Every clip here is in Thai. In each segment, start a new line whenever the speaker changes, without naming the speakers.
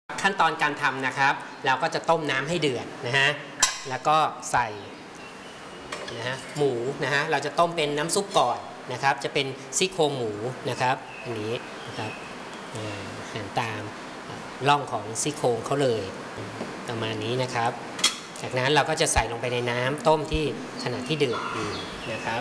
ขั้นตอนการทำนะครับเราก็จะต้มน้ำให้เดือดนะฮะแล้วก็ใส่นะฮะหมูนะฮะเราจะต้มเป็นน้ำซุปก่อนนะครับจะเป็นซี่โครงหมูนะครับอันนี้นะครับหั่นตามร่องของซี่โครงเขาเลยประมาณนี้นะครับจากนั้นเราก็จะใส่ลงไปในน้ำต้มที่ขณะที่เดือดอยู่นะครับ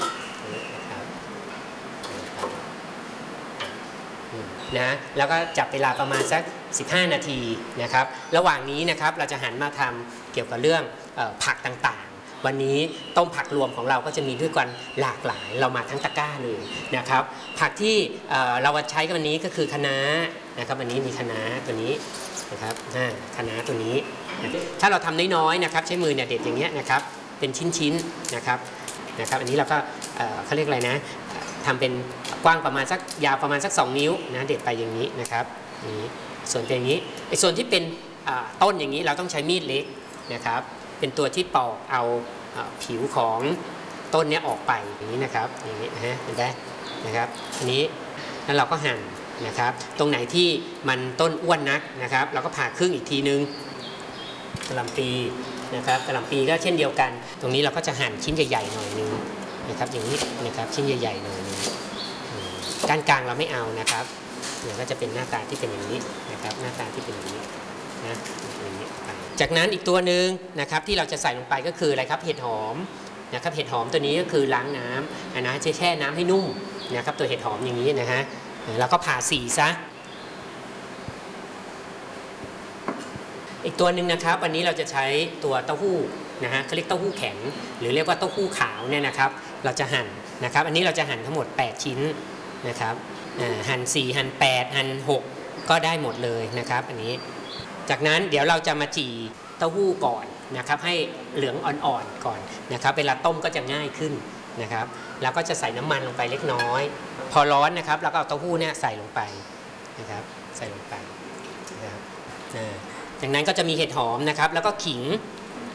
นะแล้วก็จับเวลาประมาณสัก15 นาทีนะครับระหว่างนี้นะครับเราจะหันมาทำเกี่ยวกับเรื่องผักต่างๆวันนี้ต้มผักรวมของเราก็จะมีด้วยกันหลากหลายเรามาทั้งตะกร้าเลยนะครับผักที่เราใช้กันวันนี้ก็คือคะน้านะครับวันนี้มีคะน้าตัวนี้นะครับคะน้าตัวนี้ถ้าเราทำน้อยๆนะครับใช้มือเนี่ยเด็ดอย่างเงี้ยนะครับเป็นชิ้นๆนะครับอันนี้เราก็เขาเรียกอะไรนะทำเป็นกว้างประมาณสักยาวประมาณสัก2 นิ้วนะเด็ดไปอย่างนี้นะครับนี้ส่วนอย่างนี้ไอ้ส่วนที่เป็นต้นอย่างนี้เราต้องใช้มีดเล็กนะครับเป็นตัวที่ปอกเอาผิวของต้นนี้ออกไปอย่างนี้นะครับอย่างนี้นะฮะเห็นไหมนะครับอันนี้แล้วเราก็หั่นนะครับตรงไหนที่มันต้นอ้วนนักนะครับเราก็ผ่าครึ่งอีกทีนึงกะหล่ำปีนะครับกะหล่ำปีก็เช่นเดียวกันตรงนี้เราก็จะหั่นชิ้นใหญ่ๆหน่อยนึงนะครับอย่างนี้นะครับชิ้นใหญ่ๆหน่อยนึงก้านกลางเราไม่เอานะครับเนี่ยก็จะเป็นหน้าตาที่เป็นอย่างนี้นะครับหน้าตาที่เป็นอย่างนี้นะอย่างนี้จากนั้นอีกตัวหนึ่งนะครับที่เราจะใส่ลงไปก็คืออะไรครับเห็ดหอมนะครับเห็ดหอมตัวนี้ก็คือล้างน้ำนะแช่น้ำให้นุ่มนะครับตัวเห็ดหอมอย่างนี้นะฮะแล้วก็ผ่าสีซะอีกตัวหนึ่งนะครับวันนี้เราจะใช้ตัวเต้าหู้นะฮะเขาเรียกเต้าหู้แข็งหรือเรียกว่าเต้าหู้ขาวเนี่ยนะครับเราจะหั่นนะครับอันนี้เราจะหั่นทั้งหมด8 ชิ้นนะครับหั่น4หั่น8หั่น6ก็ได้หมดเลยนะครับอันนี้จากนั้นเดี๋ยวเราจะมาจี่เต้าหู้ก่อนนะครับให้เหลืองอ่อนๆก่อนนะครับเวลาต้มก็จะง่ายขึ้นนะครับแล้วก็จะใส่น้ำมันลงไปเล็กน้อยพอร้อนนะครับแล้วก็เอาเต้าหู้เนี่ยใส่ลงไปนะครับใส่ลงไปนะครับจากนั้นก็จะมีเห็ดหอมนะครับแล้วก็ขิง